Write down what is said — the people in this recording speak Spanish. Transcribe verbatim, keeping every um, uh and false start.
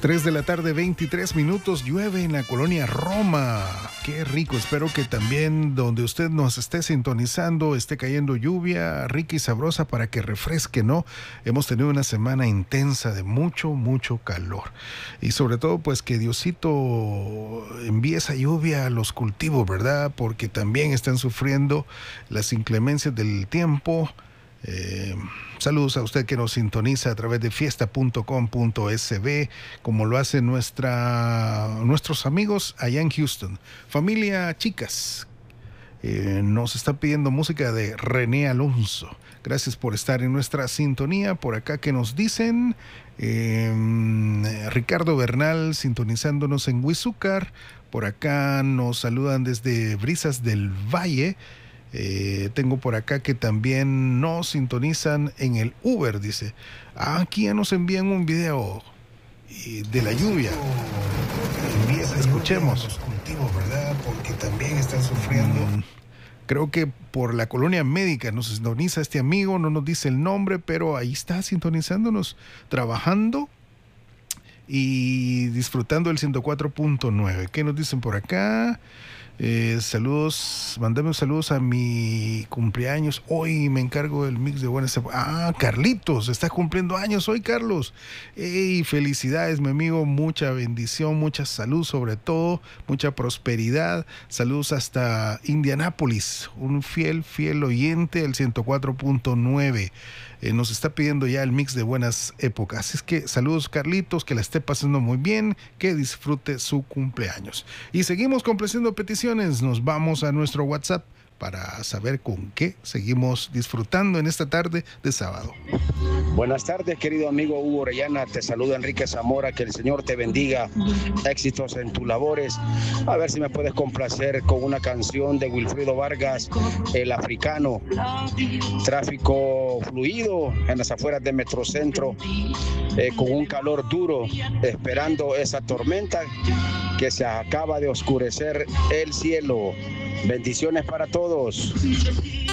tres de la tarde, veintitrés minutos, llueve en la colonia Roma. Qué rico, espero que también donde usted nos esté sintonizando esté cayendo lluvia rica y sabrosa para que refresque, ¿no? Hemos tenido una semana intensa de mucho, mucho calor. Y sobre todo, pues que Diosito envíe esa lluvia a los cultivos, ¿verdad? Porque también están sufriendo las inclemencias del tiempo. Eh, saludos a usted que nos sintoniza a través de fiesta punto com punto es be, como lo hacen nuestra, nuestros amigos allá en Houston. Familia Chicas, eh, nos está pidiendo música de René Alonso. Gracias por estar en nuestra sintonía. Por acá que nos dicen eh, Ricardo Bernal sintonizándonos en Huizúcar. Por acá nos saludan desde Brisas del Valle. Eh, tengo por acá que también nos sintonizan en el Uber, dice. Ah, aquí ya nos envían un video y de la lluvia. Escuchemos. Los cultivos, ¿verdad? Porque también están sufriendo. Mm, creo que por la colonia médica nos sintoniza este amigo, no nos dice el nombre, pero ahí está sintonizándonos, trabajando y disfrutando el ciento cuatro punto nueve. ¿Qué nos dicen por acá? Eh, saludos, mandame saludos a mi cumpleaños. Hoy me encargo del mix de buenas. Ah, Carlitos, está cumpliendo años hoy, Carlos. Ey, felicidades, mi amigo. Mucha bendición, mucha salud, sobre todo, mucha prosperidad. Saludos hasta Indianápolis. Un fiel, fiel oyente del ciento cuatro punto nueve. Eh, nos está pidiendo ya el mix de buenas épocas. Así es que saludos, Carlitos, que la esté pasando muy bien, que disfrute su cumpleaños. Y seguimos complaciendo peticiones. Nos vamos a nuestro WhatsApp para saber con qué seguimos disfrutando en esta tarde de sábado. Buenas tardes, querido amigo Hugo Orellana. Te saluda Enrique Zamora. Que el Señor te bendiga. Éxitos en tus labores. A ver si me puedes complacer con una canción de Wilfrido Vargas, El Africano. Tráfico fluido en las afueras de Metrocentro, eh, con un calor duro, esperando esa tormenta que se acaba de oscurecer el cielo. Bendiciones para todos.